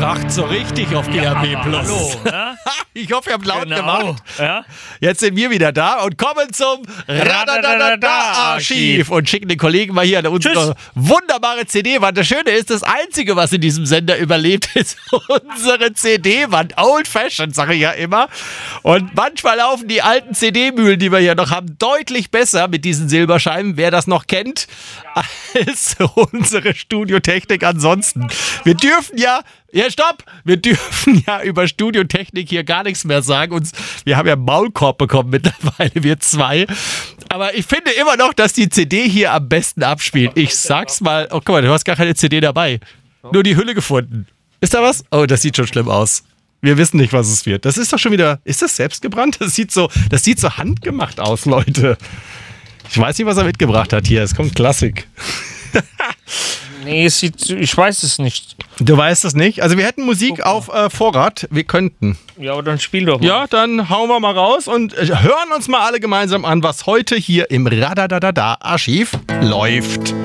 kracht so richtig auf GAB+. Hallo, ja? Ich hoffe, ihr habt laut Genau. gemacht. Ja? Jetzt sind wir wieder da und kommen zum Radadadada-Archiv und schicken den Kollegen mal hier unsere wunderbare CD-Wand. Das Schöne ist, das Einzige, was in diesem Sender überlebt, ist unsere CD-Wand. Old-fashioned, sage ich ja immer. Und manchmal laufen die alten CD-Mühlen, die wir hier noch haben, deutlich besser mit diesen Silberscheiben, wer das noch kennt, als unsere Studiotechnik ansonsten. Wir dürfen wir dürfen ja über Studiotechnik hier gar nichts mehr sagen. Wir haben ja einen Maulkorb bekommen mittlerweile, wir zwei. Aber ich finde immer noch, dass die CD hier am besten abspielt. Ich sag's mal. Oh, guck mal, du hast gar keine CD dabei. Nur die Hülle gefunden. Ist da was? Oh, das sieht schon schlimm aus. Wir wissen nicht, was es wird. Das ist doch schon wieder... Ist das selbstgebrannt? Das sieht so handgemacht aus, Leute. Ich weiß nicht, was er mitgebracht hat hier. Es kommt Klassik. Nee, ich weiß es nicht. Du weißt es nicht? Also wir hätten Musik auf Vorrat. Wir könnten. Ja, aber dann spiel doch mal. Ja, dann hauen wir mal raus und hören uns mal alle gemeinsam an, was heute hier im Radadadada-Archiv läuft.